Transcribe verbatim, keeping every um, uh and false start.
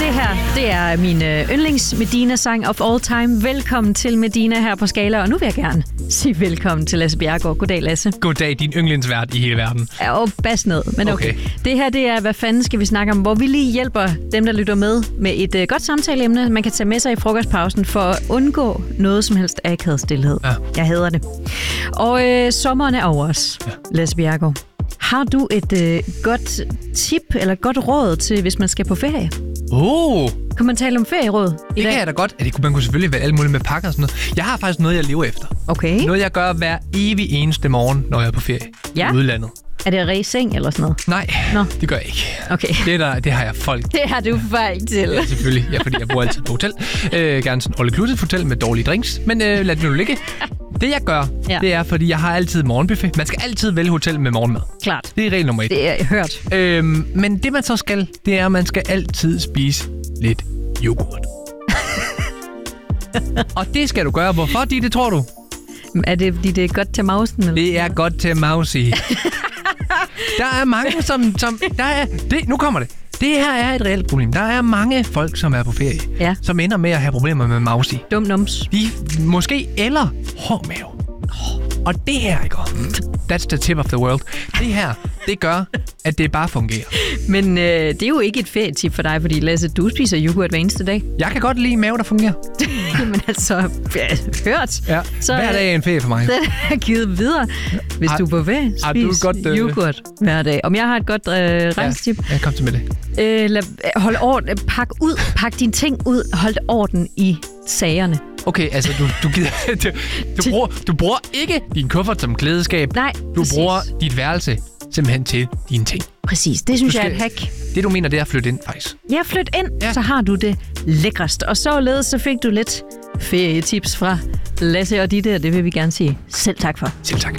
her, det er min yndlings Medina-sang of all time. Velkommen til Medina her på Skala, og nu vil jeg gerne sige velkommen til Lasse Bjerregaard. Goddag, Lasse. Goddag, din yndlingsvært i hele verden. Ja, og bas ned, men okay. okay. Det her, det er, hvad fanden skal vi snakke om, hvor vi lige hjælper dem, der lytter med, med et uh, godt samtaleemne, man kan tage med sig i frokostpausen for at undgå noget som helst akavet stillhed. Ja. Jeg hader det. Og øh, sommeren er over os, ja. Lasse Bjerregaard. Har du et øh, godt tip eller godt råd til, hvis man skal på ferie? Oh. Kan man tale om ferieråd i det dag? Kan jeg da godt. Det kunne, man kunne selvfølgelig være alt muligt med pakker og sådan noget. Jeg har faktisk noget, jeg lever efter. Okay. Noget, jeg gør hver evig eneste morgen, når jeg er på ferie ja. i udlandet. Er det ræsing eller sådan noget? Nej, Nå. det gør jeg ikke. Okay. Det, der, det har jeg folk. Det har du fejl til. Ja, selvfølgelig. Ja, fordi jeg bor altid på hotel. Øh, gerne sådan all-inclusive hotel med dårlige drinks. Men øh, lad det nu ligge. Det jeg gør, ja. det er, fordi jeg har altid morgenbuffet. Man skal altid vælge hotel med morgenmad. Klart. Det er regel nummer et. Det er jeg hørt. Øhm, men det man så skal, det er, at man skal altid spise lidt yoghurt. Og det skal du gøre. Hvorfor, Ditte, det tror du? Er det, fordi det er godt til mausen? Eller? Det er godt til mausi. Der er mange, som... som der er, det, nu kommer det. Det her er et reelt problem. Der er mange folk, som er på ferie, ja. som ender med at have problemer med mausi. Dum nums. De måske eller hård mave. Og det her, ikke? That's the tip of the world. Det her, det gør, at det bare fungerer. Men øh, det er jo ikke et ferietip for dig, fordi Lasse, du spiser yoghurt hver eneste dag. Jeg kan godt lide mave, der fungerer. Men altså, ja, hørt. Ja, så, hver dag er en ferie for mig. Det er givet videre. Hvis har, du er på ferie, spis godt, øh... yoghurt hver dag. Om jeg har et godt øh, rejsetip? Ja, kom til med det. Øh, lad, hold orden, pak ud, pak dine ting ud, hold orden i sagerne. Okay, altså du, du, gider, du, du, bruger, du bruger ikke din kuffert som klædeskab. Nej, Du præcis. bruger dit værelse simpelthen til dine ting. Præcis, det synes skal, jeg er et hack. Det du mener, det er at flytte ind faktisk. Ja, flyt ind, ja. så har du det lækrest. Og således så fik du lidt ferietips fra Lasse og Ditte, og det vil vi gerne sige selv tak for. Selv tak.